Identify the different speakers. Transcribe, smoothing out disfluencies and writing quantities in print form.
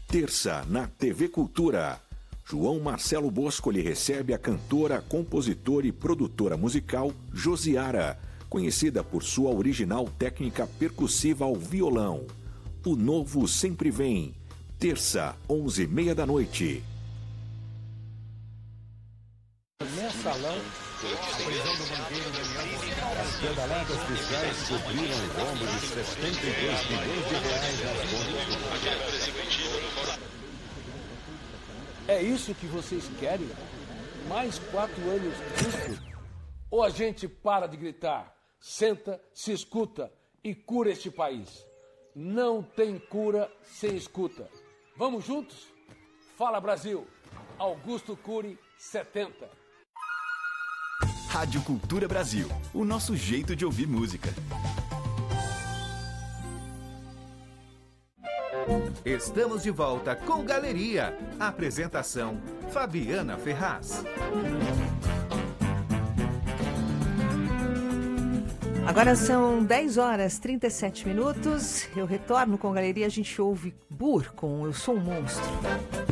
Speaker 1: Terça, na TV Cultura. João Marcelo Boscoli recebe a cantora, compositora e produtora musical Josiara, conhecida por sua original técnica percussiva ao violão. O Novo Sempre Vem. Terça, 11h30 da noite.
Speaker 2: Mensalão, a prisão do banqueiro Daniel. As pedaladas fiscais cobriram o rombo de 72 milhões de reais nas contas do...
Speaker 3: É isso que vocês querem? Mais 4 anos disso? Ou a gente para de gritar, senta, se escuta e cura este país? Não tem cura sem escuta. Vamos juntos? Fala Brasil! Augusto Cury, 70.
Speaker 4: Rádio Cultura Brasil, o nosso jeito de ouvir música.
Speaker 5: Estamos de volta com Galeria. Apresentação, Fabiana Ferraz.
Speaker 6: Agora são 10h37. Eu retorno com Galeria. A gente ouve Burr com Eu Sou um Monstro.